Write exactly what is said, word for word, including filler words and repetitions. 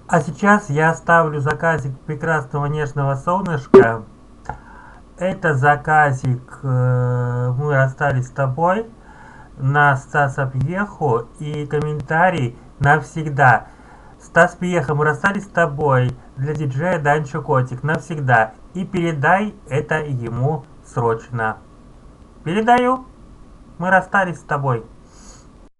А сейчас я ставлю заказик прекрасного нежного солнышка. Это заказик э, «Мы расстались с тобой» на Стаса Пьеху и комментарий навсегда. Стас Пьеха, мы расстались с тобой для диджея Данчо Котик навсегда. И передай это ему срочно. Передаю. Мы расстались с тобой.